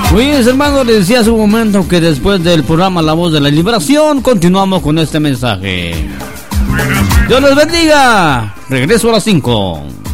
Mis hermanos, les decía hace un momento que después del programa La Voz de la Liberación continuamos con este mensaje. Dios les bendiga. Regreso a las 5.